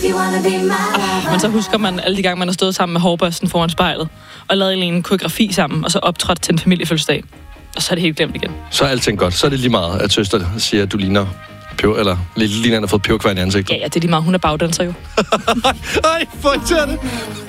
Men så husker man alle de gange, man har stået sammen med hårbørsten foran spejlet, og lavet en koreografi sammen, og så optrådt til en familiefødselsdag. Og så er det helt glemt igen. Så er alting godt. Så er det lige meget, at søster siger, at du ligner eller ligner, at han har fået peberkværn i ansigtet. Ja, det er lige meget. Hun er bagdanser jo. Ej, hvor irriterende.